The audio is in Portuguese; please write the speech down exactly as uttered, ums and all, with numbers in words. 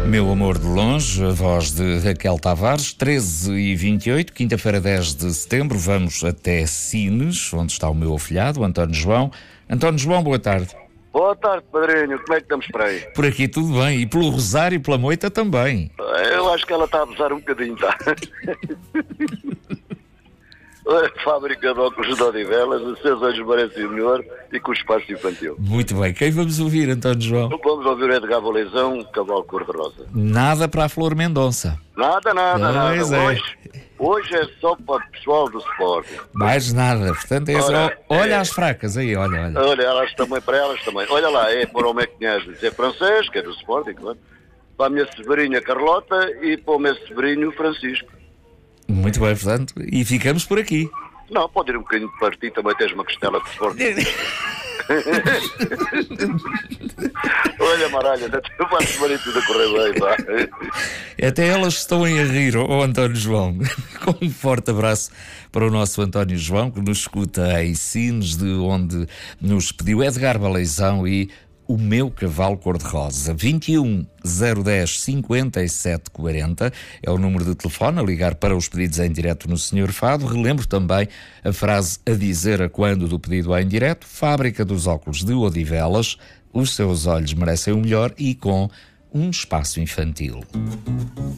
Meu Amor de Longe, a voz de Raquel Tavares, treze e vinte e oito, quinta-feira, dez de setembro, vamos até Sines, onde está o meu afilhado, António João. António João, boa tarde. Boa tarde, padrinho. Como é que estamos por aí? Por aqui tudo bem, e pelo Rosário e pela Moita também. Eu acho que ela está a abusar um bocadinho, tá? A fábrica de óculos de Odivelas, os seus olhos parecem melhor e com o espaço infantil. Muito bem, quem vamos ouvir, António João? Vamos ouvir o Edgar Valezão, Cavalo Cor-de-Rosa. Nada para a Flor Mendonça. Nada, nada, Pois nada. é. Hoje, hoje é só para o pessoal do Sporting. Mais nada, portanto é só... Ora, Olha é- as fracas aí, olha, olha. Olha, elas também, para elas também. Olha lá, é para o meu cunhado, é francês, que é do Sporting, claro. Para a minha sobrinha Carlota e para o meu sobrinho Francisco. Muito bem, portanto, e ficamos por aqui. Não, pode ir um bocadinho de partir, também tens uma costela de Sporting. Olha, Maralha, eu faço o marido a correr bem, pá. Até elas estão aí a rir, ó António João. Com um forte abraço para o nosso António João, que nos escuta em Sines, de onde nos pediu Edgar Valezão e O Meu Cavalo Cor-de-Rosa. vinte e um, zero dez, cinquenta e sete, quarenta é o número de telefone a ligar para os pedidos em direto no senhor Fado. Relembro também a frase a dizer a quando do pedido em direto: Fábrica dos Óculos de Odivelas, os seus olhos merecem o melhor e com um espaço infantil.